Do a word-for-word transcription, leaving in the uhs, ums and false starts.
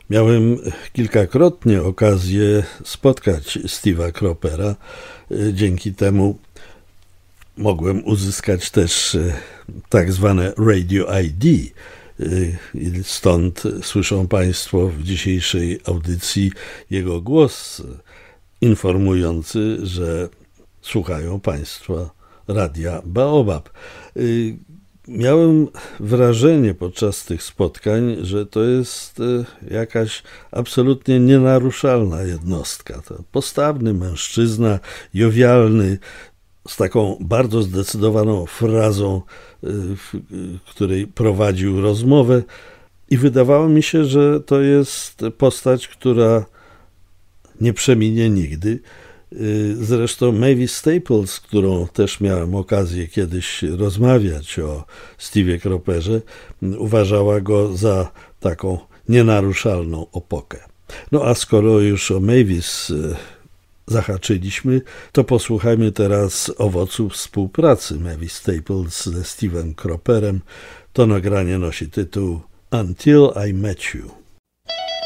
Miałem kilkakrotnie okazję spotkać Steve'a Cropera. Dzięki temu mogłem uzyskać też tak zwane Radio I D. Stąd słyszą Państwo w dzisiejszej audycji jego głos informujący, że słuchają Państwo Radia Baobab. Miałem wrażenie podczas tych spotkań, że to jest jakaś absolutnie nienaruszalna jednostka. To postawny mężczyzna, jowialny, z taką bardzo zdecydowaną frazą, w której prowadził rozmowę, i wydawało mi się, że to jest postać, która nie przeminie nigdy. Zresztą Mavis Staples, z którą też miałem okazję kiedyś rozmawiać o Steve'ie Croperze, uważała go za taką nienaruszalną opokę. No a skoro już o Mavis zahaczyliśmy, to posłuchajmy teraz owoców współpracy Mavis Staples ze Steve'em Croperem. To nagranie nosi tytuł Until I Met You.